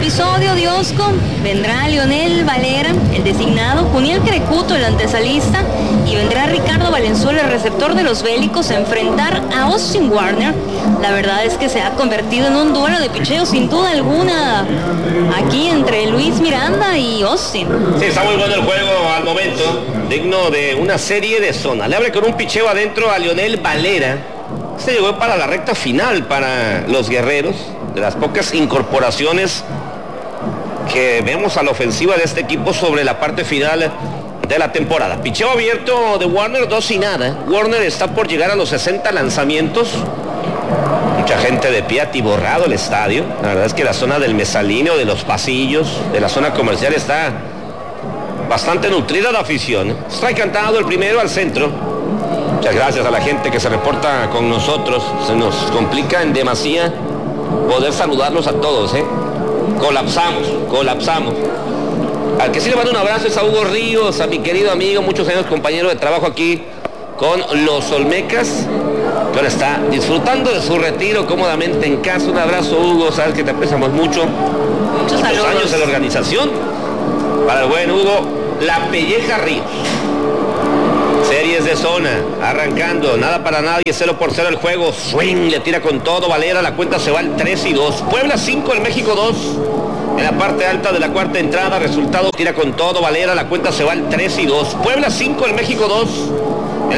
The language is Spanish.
episodio de Osco vendrá Lionel Valera, el designado, Juniel Crecuto, el antesalista, y vendrá Ricardo Valenzuela, el receptor de los Bélicos, a enfrentar a Austin Warner. La verdad es que se ha convertido en un duelo de picheo sin duda alguna aquí entre Luis Miranda y Austin. Sí, está muy bueno el juego al momento, digno de una serie de zona. Le abre con un picheo adentro a Lionel Valera. Se llegó para la recta final para los guerreros, de las pocas incorporaciones que vemos a la ofensiva de este equipo sobre la parte final de la temporada. Picheo abierto de Warner, 2-0. Warner está por llegar a los 60 lanzamientos. Mucha gente de pie, atiborrado el estadio. La verdad es que la zona del mezalineo, de los pasillos, de la zona comercial está bastante nutrida la afición. Strike cantado el primero al centro. Muchas gracias a la gente que se reporta con nosotros. Se nos complica en demasía poder saludarlos a todos, ¿eh? Colapsamos. Al que sí le mando un abrazo es a Hugo Ríos, a mi querido amigo, muchos años compañero de trabajo aquí con los Olmecas, que ahora está disfrutando de su retiro cómodamente en casa. Un abrazo, Hugo, sabes que te apreciamos mucho. Muchos saludos. Años en la organización. Para el buen Hugo, La Pelleja Ríos. Series de zona, arrancando, nada para nadie, 0-0 el juego. Swing, le tira con todo Valera, la cuenta se va al 3-2. Puebla 5, el México 2. En la parte alta de la cuarta entrada, resultado, tira con todo Valera, la cuenta se va al 3-2. Puebla 5, el México 2.